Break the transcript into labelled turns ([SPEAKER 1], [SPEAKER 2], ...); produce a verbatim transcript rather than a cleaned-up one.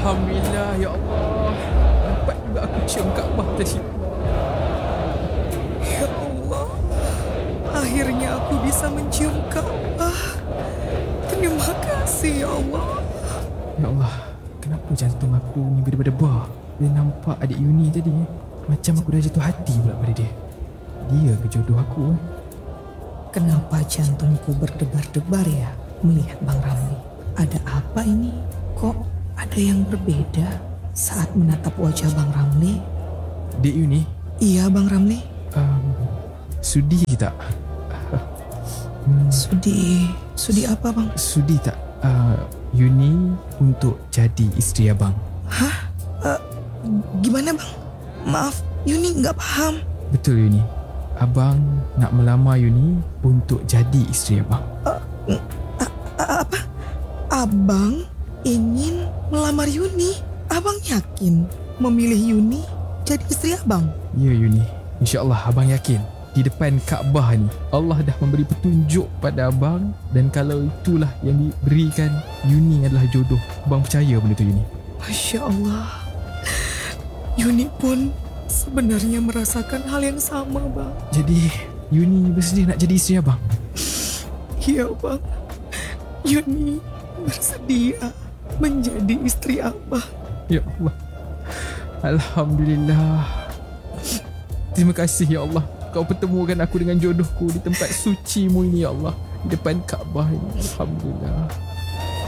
[SPEAKER 1] Alhamdulillah ya Allah. Dapat juga aku cium Kaabah tadi.
[SPEAKER 2] Ya Allah, akhirnya aku bisa mencium Kaabah. Terima kasih ya Allah.
[SPEAKER 1] Ya Allah, kenapa jantung aku ni berdebar-debar bila nampak adik Yuni tadi eh? Macam aku dah jatuh hati pula pada dia. Dia ke jodoh aku eh?
[SPEAKER 2] Kenapa jantungku berdebar-debar ya melihat Bang Ramli? Ada apa ini? Kok ada yang berbeda saat menatap wajah Bang Ramli?
[SPEAKER 1] Dek Yuni,
[SPEAKER 2] Iya Bang Ramli.
[SPEAKER 1] um, sudi tak? hmm,
[SPEAKER 2] Sudi, sudi apa Bang?
[SPEAKER 1] Sudi tak uh, Yuni untuk jadi isteri abang?
[SPEAKER 2] Hah? Uh, gimana Bang? Maaf, Yuni nggak paham.
[SPEAKER 1] Betul Yuni. Abang nak melamar Yuni untuk jadi isteri abang.
[SPEAKER 2] Uh, uh, uh, apa? Abang ingin melamar Yuni? Abang yakin memilih Yuni jadi isteri abang?
[SPEAKER 1] Ya Yuni, InsyaAllah abang yakin di depan Kaabah ni Allah dah memberi petunjuk pada abang, dan kalau itulah yang diberikan, Yuni adalah jodoh. Abang percaya benda tu Yuni?
[SPEAKER 2] Masya Allah. Yuni pun sebenarnya merasakan hal yang sama Bang.
[SPEAKER 1] Jadi Yuni bersedia nak jadi isteri abang?
[SPEAKER 2] Iya Bang, Yuni bersedia menjadi istri abang.
[SPEAKER 1] Ya Allah, Alhamdulillah. Terima kasih ya Allah, kau pertemukan aku dengan jodohku di tempat suci mu ini ya Allah, di depan Kaabah ini. Alhamdulillah.